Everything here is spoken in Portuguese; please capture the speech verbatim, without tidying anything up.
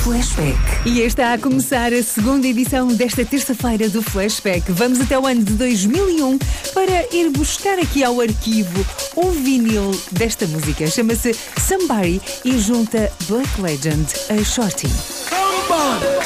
Flashback. E está a começar a segunda edição desta terça-feira do Flashback. Vamos até o ano de dois mil e um para ir buscar aqui ao arquivo o vinil desta música. Chama-se Somebody e junta Black Legend a Shorty. Come on!